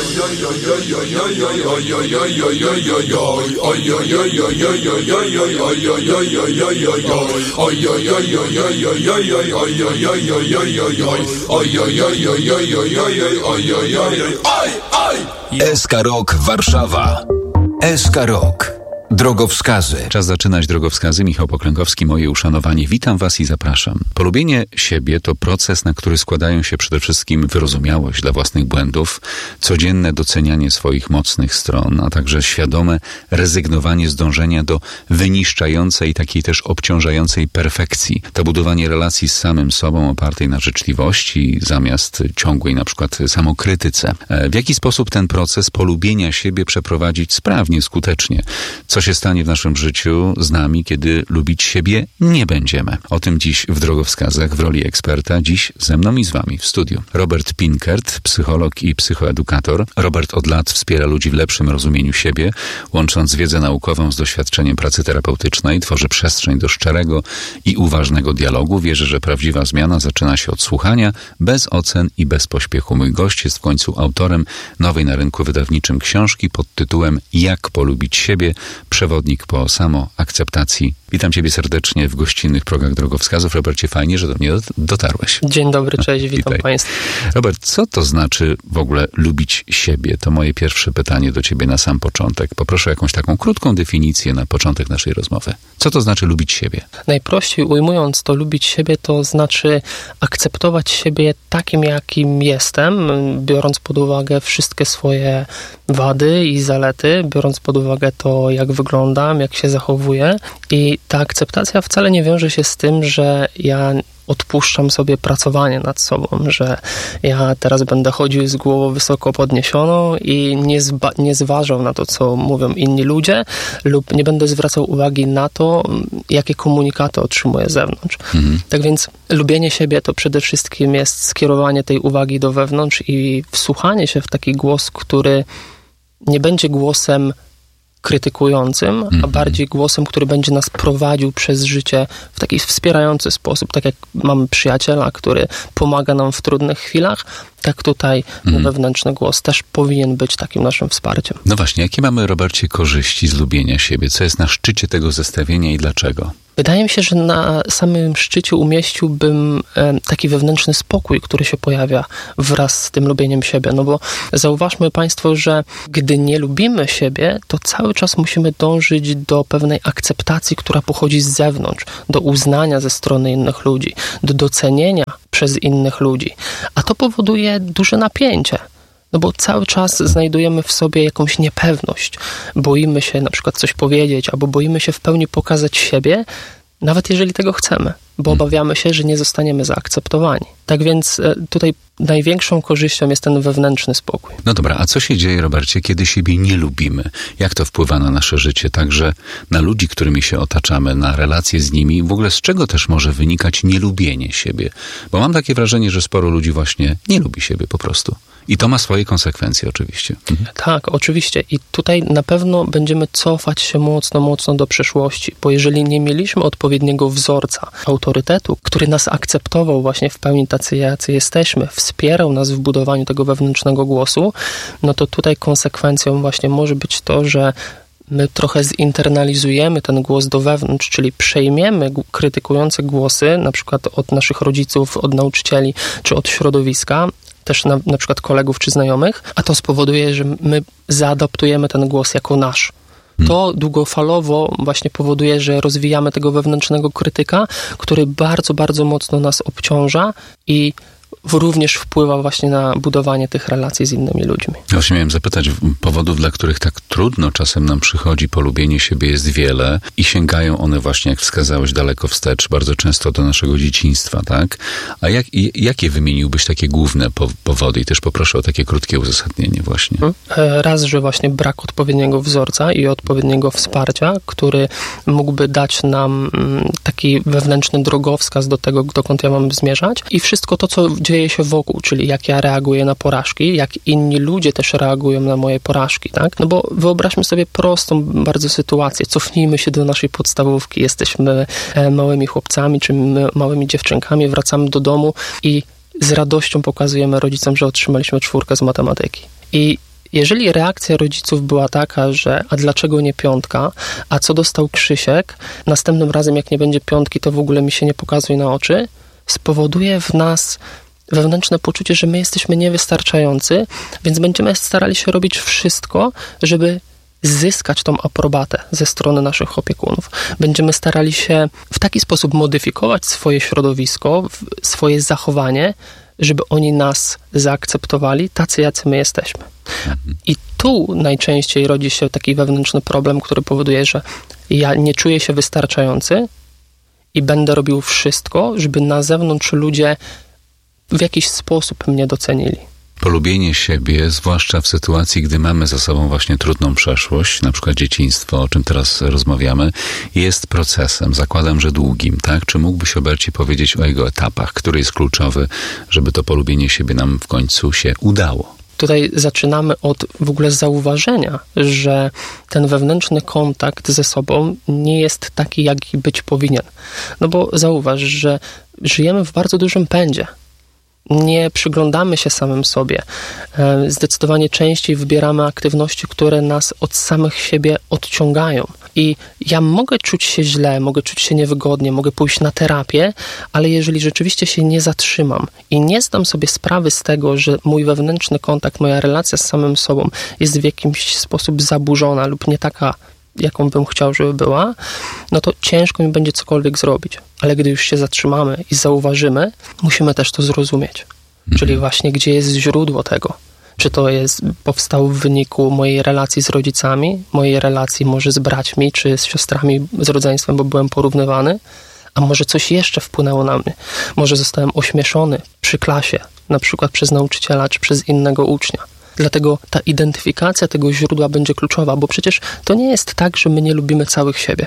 SK Rock Warszawa. SK Rock. Drogowskazy. Czas zaczynać drogowskazy. Michał Poklękowski, moje uszanowanie. Witam Was i zapraszam. Polubienie siebie to proces, na który składają się przede wszystkim wyrozumiałość dla własnych błędów, codzienne docenianie swoich mocnych stron, a także świadome rezygnowanie z dążenia do wyniszczającej, takiej też obciążającej perfekcji. To budowanie relacji z samym sobą opartej na życzliwości zamiast ciągłej na przykład samokrytyce. W jaki sposób ten proces polubienia siebie przeprowadzić sprawnie, skutecznie? Co się stanie w naszym życiu z nami, kiedy lubić siebie nie będziemy? O tym dziś w drogowskazach w roli eksperta. Dziś ze mną i z Wami w studiu Robert Pinkert, psycholog i psychoedukator. Robert od lat wspiera ludzi w lepszym rozumieniu siebie, łącząc wiedzę naukową z doświadczeniem pracy terapeutycznej, tworzy przestrzeń do szczerego i uważnego dialogu. Wierzy, że prawdziwa zmiana zaczyna się od słuchania, bez ocen i bez pośpiechu. Mój gość jest w końcu autorem nowej na rynku wydawniczym książki pod tytułem Jak polubić siebie? Przewodnik po samoakceptacji. Witam Ciebie serdecznie w gościnnych progach drogowskazów. Robercie, fajnie, że do mnie dotarłeś. Dzień dobry, cześć, witam Państwa. Robert, co to znaczy w ogóle lubić siebie? To moje pierwsze pytanie do Ciebie na sam początek. Poproszę jakąś taką krótką definicję na początek naszej rozmowy. Co to znaczy lubić siebie? Najprościej ujmując to lubić siebie, to znaczy akceptować siebie takim, jakim jestem, biorąc pod uwagę wszystkie swoje wady i zalety, biorąc pod uwagę to, jak wyglądam, jak się zachowuję. I ta akceptacja wcale nie wiąże się z tym, że ja odpuszczam sobie pracowanie nad sobą, że ja teraz będę chodził z głową wysoko podniesioną i nie zważał na to, co mówią inni ludzie, lub nie będę zwracał uwagi na to, jakie komunikaty otrzymuję z zewnątrz. Tak więc lubienie siebie to przede wszystkim jest skierowanie tej uwagi do wewnątrz i wsłuchanie się w taki głos, który nie będzie głosem krytykującym, a bardziej głosem, który będzie nas prowadził przez życie w taki wspierający sposób. Tak jak mamy przyjaciela, który pomaga nam w trudnych chwilach, tak tutaj wewnętrzny głos też powinien być takim naszym wsparciem. No właśnie, jakie mamy, Robercie, korzyści z lubienia siebie? Co jest na szczycie tego zestawienia i dlaczego? Wydaje mi się, że na samym szczycie umieściłbym taki wewnętrzny spokój, który się pojawia wraz z tym lubieniem siebie. No bo zauważmy Państwo, że gdy nie lubimy siebie, to cały czas musimy dążyć do pewnej akceptacji, która pochodzi z zewnątrz, do uznania ze strony innych ludzi, do docenienia przez innych ludzi. A to powoduje duże napięcie. No bo cały czas znajdujemy w sobie jakąś niepewność. Boimy się na przykład coś powiedzieć, albo boimy się w pełni pokazać siebie, nawet jeżeli tego chcemy, bo obawiamy się, że nie zostaniemy zaakceptowani. Tak więc tutaj największą korzyścią jest ten wewnętrzny spokój. No dobra, a co się dzieje, Robercie, kiedy siebie nie lubimy? Jak to wpływa na nasze życie, także na ludzi, którymi się otaczamy, na relacje z nimi? W ogóle z czego też może wynikać nielubienie siebie? Bo mam takie wrażenie, że sporo ludzi właśnie nie lubi siebie po prostu. I to ma swoje konsekwencje oczywiście. Tak, oczywiście. I tutaj na pewno będziemy cofać się mocno do przeszłości, bo jeżeli nie mieliśmy odpowiedniego wzorca, autorytetu, który nas akceptował właśnie w pełni tacy, jacy jesteśmy, wspierał nas w budowaniu tego wewnętrznego głosu, no to tutaj konsekwencją właśnie może być to, że my trochę zinternalizujemy ten głos do wewnątrz, czyli przejmiemy krytykujące głosy, na przykład od naszych rodziców, od nauczycieli, czy od środowiska, też na przykład kolegów czy znajomych, a to spowoduje, że my zaadaptujemy ten głos jako nasz. To długofalowo właśnie powoduje, że rozwijamy tego wewnętrznego krytyka, który bardzo, bardzo mocno nas obciąża i również wpływa właśnie na budowanie tych relacji z innymi ludźmi. Właśnie miałem zapytać, powodów, dla których tak trudno czasem nam przychodzi polubienie siebie jest wiele i sięgają one właśnie, jak wskazałeś, daleko wstecz, bardzo często do naszego dzieciństwa, tak? A jakie wymieniłbyś takie główne powody? I też poproszę o takie krótkie uzasadnienie właśnie. Raz, że właśnie brak odpowiedniego wzorca i odpowiedniego wsparcia, który mógłby dać nam taki wewnętrzny drogowskaz do tego, dokąd ja mam zmierzać i wszystko to, co dzieje się wokół, czyli jak ja reaguję na porażki, jak inni ludzie też reagują na moje porażki, tak? No bo wyobraźmy sobie prostą bardzo sytuację. Cofnijmy się do naszej podstawówki. Jesteśmy małymi chłopcami czy małymi dziewczynkami, wracamy do domu i z radością pokazujemy rodzicom, że otrzymaliśmy 4 z matematyki. I Jeżeli reakcja rodziców była taka, że a dlaczego nie 5, a co dostał Krzysiek, następnym razem jak nie będzie 5, to w ogóle mi się nie pokazuj na oczy, spowoduje w nas wewnętrzne poczucie, że my jesteśmy niewystarczający, więc będziemy starali się robić wszystko, żeby zyskać tą aprobatę ze strony naszych opiekunów. Będziemy starali się w taki sposób modyfikować swoje środowisko, swoje zachowanie, żeby oni nas zaakceptowali tacy, jacy my jesteśmy. I tu najczęściej rodzi się taki wewnętrzny problem, który powoduje, że ja nie czuję się wystarczający i będę robił wszystko, żeby na zewnątrz ludzie w jakiś sposób mnie docenili. Polubienie siebie, zwłaszcza w sytuacji, gdy mamy za sobą właśnie trudną przeszłość, na przykład dzieciństwo, o czym teraz rozmawiamy, jest procesem, zakładam, że długim, tak? Czy mógłbyś, Robercie, powiedzieć o jego etapach, który jest kluczowy, żeby to polubienie siebie nam w końcu się udało? Tutaj zaczynamy od w ogóle zauważenia, że ten wewnętrzny kontakt ze sobą nie jest taki, jaki być powinien. No bo zauważ, że żyjemy w bardzo dużym pędzie. Nie przyglądamy się samym sobie. Zdecydowanie częściej wybieramy aktywności, które nas od samych siebie odciągają. I ja mogę czuć się źle, mogę czuć się niewygodnie, mogę pójść na terapię, ale jeżeli rzeczywiście się nie zatrzymam i nie zdam sobie sprawy z tego, że mój wewnętrzny kontakt, moja relacja z samym sobą jest w jakiś sposób zaburzona lub nie taka, jaką bym chciał, żeby była, no to ciężko mi będzie cokolwiek zrobić. Ale gdy już się zatrzymamy i zauważymy, musimy też to zrozumieć. Czyli właśnie gdzie jest źródło tego. Czy to powstało w wyniku mojej relacji z rodzicami, mojej relacji może z braćmi, czy z siostrami z rodzeństwem, bo byłem porównywany, a może coś jeszcze wpłynęło na mnie. Może zostałem ośmieszony przy klasie, na przykład przez nauczyciela, czy przez innego ucznia. Dlatego ta identyfikacja tego źródła będzie kluczowa, bo przecież to nie jest tak, że my nie lubimy całych siebie.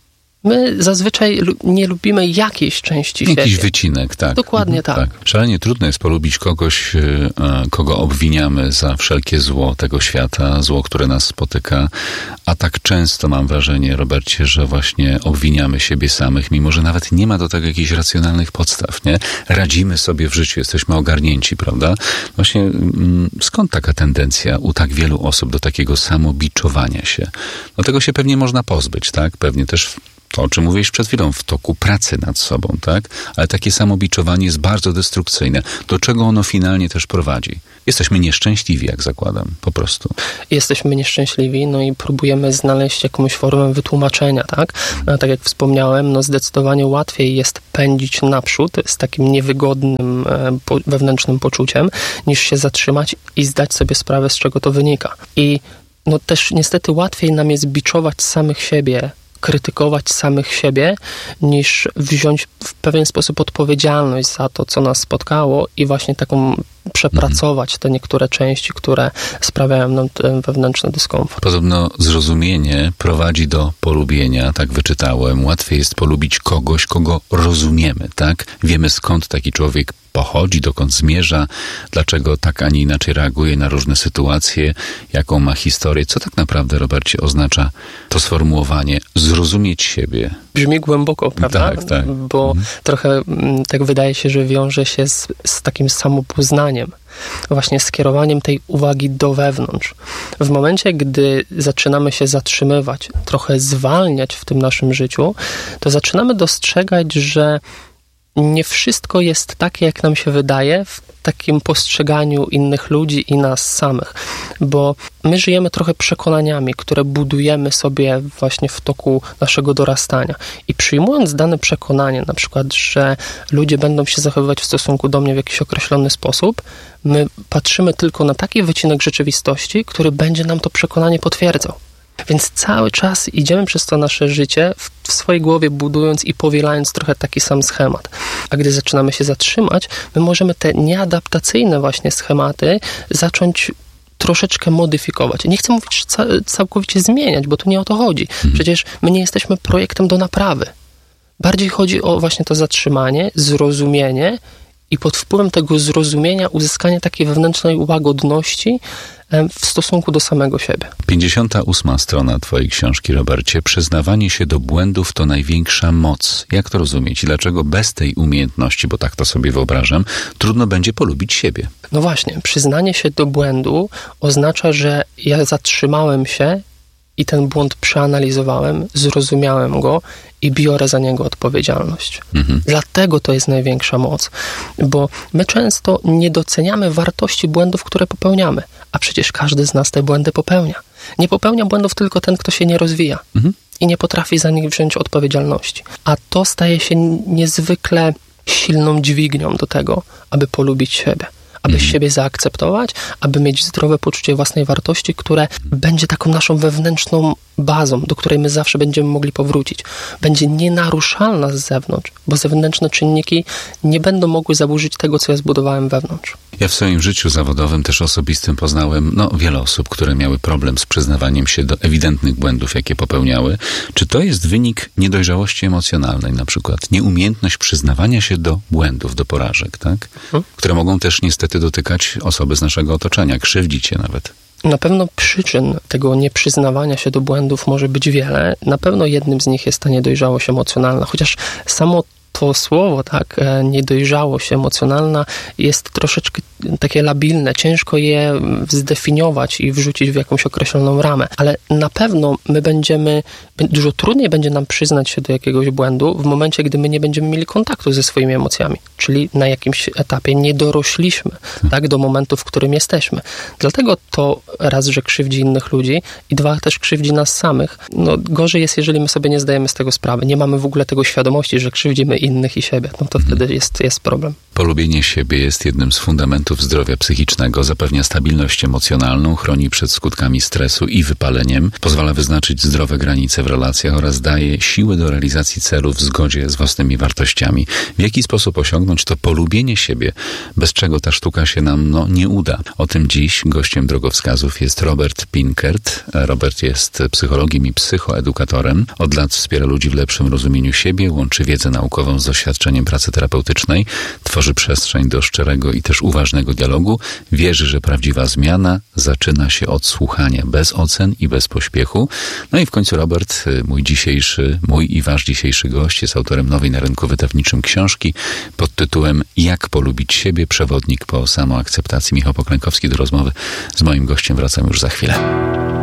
My zazwyczaj nie lubimy jakiejś części siebie. Jakiś wycinek, tak. Dokładnie tak. Szalenie trudno jest polubić kogoś, kogo obwiniamy za wszelkie zło tego świata, zło, które nas spotyka, a tak często mam wrażenie, Robercie, że właśnie obwiniamy siebie samych, mimo że nawet nie ma do tego jakichś racjonalnych podstaw, nie? Radzimy sobie w życiu, jesteśmy ogarnięci, prawda? Właśnie skąd taka tendencja u tak wielu osób do takiego samobiczowania się? No tego się pewnie można pozbyć, tak? Pewnie też to, o czym mówiłeś przed chwilą, w toku pracy nad sobą, tak? Ale takie samobiczowanie jest bardzo destrukcyjne. Do czego ono finalnie też prowadzi? Jesteśmy nieszczęśliwi, jak zakładam, po prostu. Jesteśmy nieszczęśliwi, no i próbujemy znaleźć jakąś formę wytłumaczenia, tak? No, tak jak wspomniałem, no zdecydowanie łatwiej jest pędzić naprzód z takim niewygodnym wewnętrznym poczuciem, niż się zatrzymać i zdać sobie sprawę, z czego to wynika. I no też niestety łatwiej nam jest biczować samych siebie, krytykować samych siebie, niż wziąć w pewien sposób odpowiedzialność za to, co nas spotkało i właśnie taką przepracować te niektóre części, które sprawiają nam ten wewnętrzny dyskomfort. Podobno zrozumienie prowadzi do polubienia, tak wyczytałem. Łatwiej jest polubić kogoś, kogo rozumiemy, tak? Wiemy, skąd taki człowiek pochodzi, dokąd zmierza, dlaczego tak, a nie inaczej reaguje na różne sytuacje, jaką ma historię. Co tak naprawdę, Robercie, oznacza to sformułowanie zrozumieć siebie? Brzmi głęboko, prawda? Tak. Bo trochę tak wydaje się, że wiąże się z takim samopoznaniem. Właśnie skierowaniem tej uwagi do wewnątrz. W momencie, gdy zaczynamy się zatrzymywać, trochę zwalniać w tym naszym życiu, to zaczynamy dostrzegać, że nie wszystko jest takie, jak nam się wydaje w takim postrzeganiu innych ludzi i nas samych, bo my żyjemy trochę przekonaniami, które budujemy sobie właśnie w toku naszego dorastania i przyjmując dane przekonanie, na przykład, że ludzie będą się zachowywać w stosunku do mnie w jakiś określony sposób, my patrzymy tylko na taki wycinek rzeczywistości, który będzie nam to przekonanie potwierdzał. Więc cały czas idziemy przez to nasze życie w swojej głowie budując i powielając trochę taki sam schemat. A gdy zaczynamy się zatrzymać, my możemy te nieadaptacyjne właśnie schematy zacząć troszeczkę modyfikować. Nie chcę mówić, że całkowicie zmieniać, bo tu nie o to chodzi. Przecież my nie jesteśmy projektem do naprawy. Bardziej chodzi o właśnie to zatrzymanie, zrozumienie i pod wpływem tego zrozumienia uzyskanie takiej wewnętrznej łagodności w stosunku do samego siebie. 58. strona twojej książki, Robercie. Przyznawanie się do błędów to największa moc. Jak to rozumieć i dlaczego bez tej umiejętności, bo tak to sobie wyobrażam, trudno będzie polubić siebie? No właśnie, przyznanie się do błędu oznacza, że ja zatrzymałem się i ten błąd przeanalizowałem, zrozumiałem go i biorę za niego odpowiedzialność. Dlatego to jest największa moc, bo my często nie doceniamy wartości błędów, które popełniamy, a przecież każdy z nas te błędy popełnia. Nie popełnia błędów tylko ten, kto się nie rozwija i nie potrafi za nich wziąć odpowiedzialności. A to staje się niezwykle silną dźwignią do tego, aby polubić siebie. Aby siebie zaakceptować, aby mieć zdrowe poczucie własnej wartości, które będzie taką naszą wewnętrzną bazą, do której my zawsze będziemy mogli powrócić. Będzie nienaruszalna z zewnątrz, bo zewnętrzne czynniki nie będą mogły zaburzyć tego, co ja zbudowałem wewnątrz. Ja w swoim życiu zawodowym, też osobistym, poznałem wiele osób, które miały problem z przyznawaniem się do ewidentnych błędów, jakie popełniały. Czy to jest wynik niedojrzałości emocjonalnej, na przykład nieumiejętność przyznawania się do błędów, do porażek, tak? Które mogą też niestety dotykać osoby z naszego otoczenia, krzywdzić je nawet. Na pewno przyczyn tego nieprzyznawania się do błędów może być wiele. Na pewno jednym z nich jest ta niedojrzałość emocjonalna, chociaż samo to słowo, tak, niedojrzałość emocjonalna jest troszeczkę takie labilne. Ciężko je zdefiniować i wrzucić w jakąś określoną ramę, ale na pewno dużo trudniej będzie nam przyznać się do jakiegoś błędu w momencie, gdy my nie będziemy mieli kontaktu ze swoimi emocjami, czyli na jakimś etapie nie dorośliśmy, tak, do momentu, w którym jesteśmy. Dlatego to raz, że krzywdzi innych ludzi i dwa, też krzywdzi nas samych. Gorzej jest, jeżeli my sobie nie zdajemy z tego sprawy, nie mamy w ogóle tego świadomości, że krzywdzimy innych i siebie, to wtedy jest problem. Polubienie siebie jest jednym z fundamentów zdrowia psychicznego, zapewnia stabilność emocjonalną, chroni przed skutkami stresu i wypaleniem, pozwala wyznaczyć zdrowe granice w relacjach oraz daje siłę do realizacji celów w zgodzie z własnymi wartościami. W jaki sposób osiągnąć to polubienie siebie, bez czego ta sztuka się nam nie uda? O tym dziś gościem drogowskazów jest Robert Pinkert. Robert jest psychologiem i psychoedukatorem. Od lat wspiera ludzi w lepszym rozumieniu siebie, łączy wiedzę naukową z doświadczeniem pracy terapeutycznej, tworzy przestrzeń do szczerego i też uważnego dialogu, wierzy, że prawdziwa zmiana zaczyna się od słuchania, bez ocen i bez pośpiechu. No i w końcu Robert, mój i wasz dzisiejszy gość, jest autorem nowej na rynku wydawniczym książki pod tytułem Jak polubić siebie? Przewodnik po samoakceptacji. Michał Poklękowski do rozmowy z moim gościem. Wracam już za chwilę.